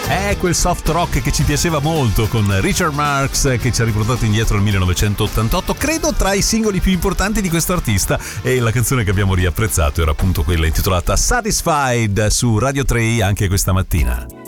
È quel soft rock che ci piaceva molto con Richard Marx, che ci ha riportato indietro al 1988, credo tra i singoli più importanti di questo artista, e la canzone che abbiamo riapprezzato era appunto quella intitolata Satisfied su Radio 3 anche questa mattina.